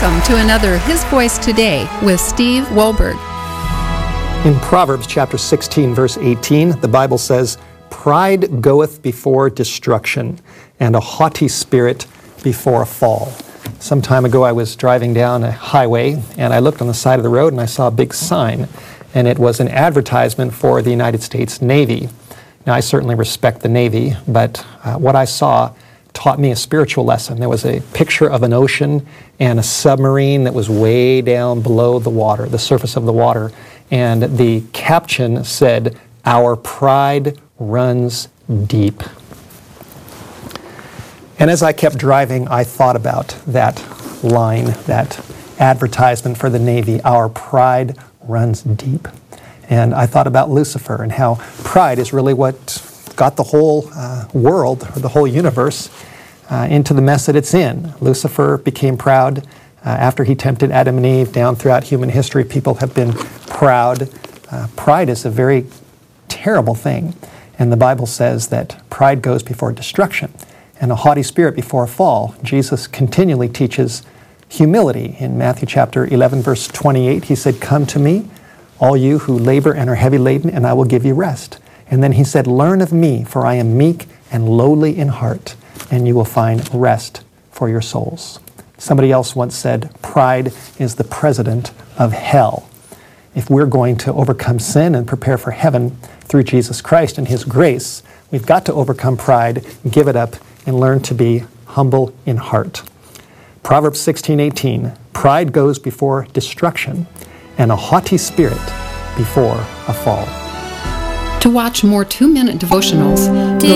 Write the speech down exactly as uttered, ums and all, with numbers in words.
Welcome to another His Voice Today with Steve Wohlberg. In Proverbs chapter sixteen, verse eighteen, the Bible says, "Pride goeth before destruction, and a haughty spirit before a fall." Some time ago I was driving down a highway, and I looked on the side of the road and I saw a big sign, and it was an advertisement for the United States Navy. Now, I certainly respect the Navy, but uh, what I saw taught me a spiritual lesson. There was a picture of an ocean and a submarine that was way down below the water, the surface of the water, and the caption said, "Our pride runs deep." And as I kept driving, I thought about that line, that advertisement for the Navy, "Our pride runs deep." And I thought about Lucifer and how pride is really what got the whole uh, world, or the whole universe, uh, into the mess that it's in. Lucifer became proud uh, after he tempted Adam and Eve. Down throughout human history, people have been proud. Uh, pride is a very terrible thing. And the Bible says that pride goes before destruction, and a haughty spirit before a fall. Jesus continually teaches humility. In Matthew chapter eleven, verse twenty-eight, he said, "Come to me, all you who labor and are heavy laden, and I will give you rest." And then he said, "Learn of me, for I am meek and lowly in heart, and you will find rest for your souls." Somebody else once said, pride is the president of hell. If we're going to overcome sin and prepare for heaven through Jesus Christ and His grace, we've got to overcome pride, give it up, and learn to be humble in heart. Proverbs sixteen eighteen, "Pride goes before destruction, and a haughty spirit before a fall." To watch more two-minute devotionals, go